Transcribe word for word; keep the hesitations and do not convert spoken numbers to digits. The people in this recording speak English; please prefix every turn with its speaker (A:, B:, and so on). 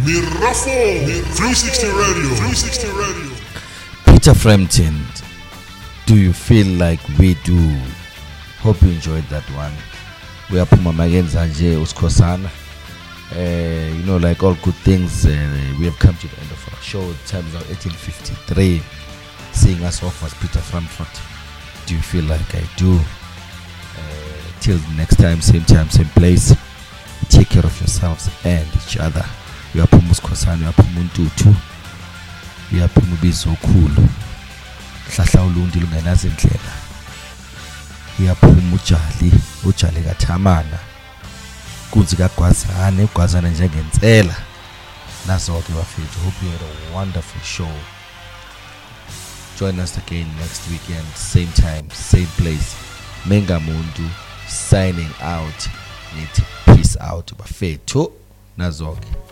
A: Mirafo three sixty Radio. three sixty Radio.
B: Peter Frampton, do you feel like we do? Hope you enjoyed that one. We are Puma Magenza J Uskosana. Uh, you know, like all good things, uh, we have come to the end of our show. The time is now eighteen fifty-three. Seeing us off was Peter Frampton. Do you feel like I do? Uh, till the next time, same time, same place. Take care of yourselves and each other. We are Puma Uskosana, we are Puma Ntutu. We are Puma Bizokulu. Hlahla ulundi lungenazi ndlela. Iyaphuma ujali ujali kathamana kunzi kagwazane ugwazana njengensela naso ke bafethu. Hope you had a wonderful show. Join us again next weekend, same time, same place. Mengamuntu signing out. Peace out bafethu nazo ke.